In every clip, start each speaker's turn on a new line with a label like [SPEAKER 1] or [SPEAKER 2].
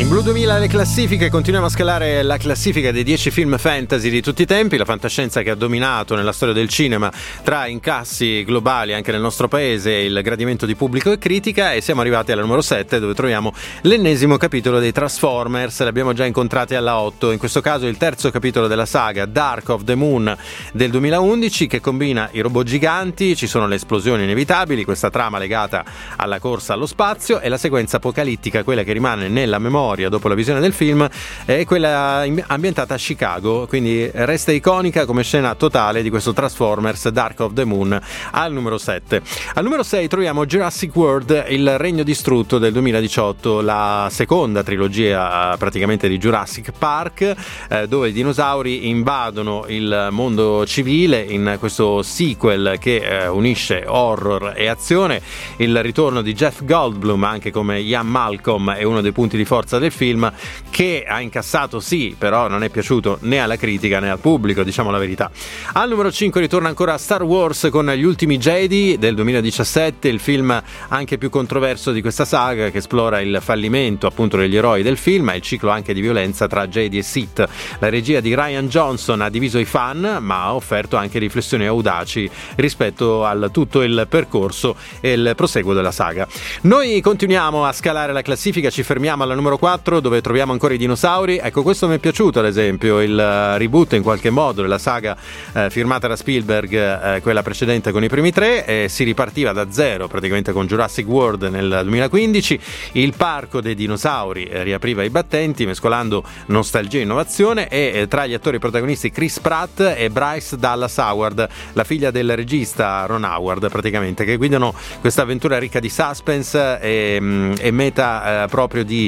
[SPEAKER 1] In Blu 2000 le classifiche, continuiamo a scalare la classifica dei 10 film fantasy di tutti i tempi, la fantascienza che ha dominato nella storia del cinema tra incassi globali anche nel nostro paese e il gradimento di pubblico e critica, e siamo arrivati alla numero 7 dove troviamo l'ennesimo capitolo dei Transformers. L'abbiamo già incontrati alla 8, in questo caso il terzo capitolo della saga Dark of the Moon del 2011, che combina i robot giganti, ci sono le esplosioni inevitabili, questa trama legata alla corsa allo spazio e la sequenza apocalittica, quella che rimane nella memoria dopo la visione del film, è quella ambientata a Chicago, quindi resta iconica come scena totale di questo Transformers Dark of the Moon al numero 7. Al numero 6 troviamo Jurassic World, il regno distrutto del 2018, la seconda trilogia praticamente di Jurassic Park, dove i dinosauri invadono il mondo civile in questo sequel che unisce horror e azione. Il ritorno di Jeff Goldblum anche come Ian Malcolm è uno dei punti di forza del film, che ha incassato sì, però non è piaciuto né alla critica né al pubblico, diciamo la verità. Al numero 5 ritorna ancora Star Wars con Gli Ultimi Jedi del 2017, il film anche più controverso di questa saga, che esplora il fallimento appunto degli eroi del film e il ciclo anche di violenza tra Jedi e Sith. La regia di Rian Johnson ha diviso i fan, ma ha offerto anche riflessioni audaci rispetto al tutto il percorso e il proseguo della saga. Noi continuiamo a scalare la classifica, ci fermiamo alla numero 4 dove troviamo ancora i dinosauri. Ecco, questo mi è piaciuto, ad esempio il reboot in qualche modo della saga firmata da Spielberg, quella precedente con i primi tre, si ripartiva da zero praticamente con Jurassic World nel 2015. Il parco dei dinosauri riapriva i battenti mescolando nostalgia e innovazione, e tra gli attori protagonisti Chris Pratt e Bryce Dallas Howard, la figlia del regista Ron Howard, praticamente, che guidano questa avventura ricca di suspense e meta proprio di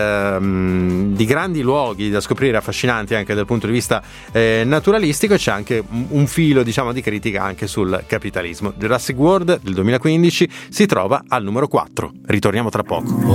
[SPEAKER 1] grandi luoghi da scoprire, affascinanti anche dal punto di vista naturalistico, e c'è anche un filo, diciamo, di critica anche sul capitalismo. Jurassic World del 2015 si trova al numero 4. Ritorniamo tra poco.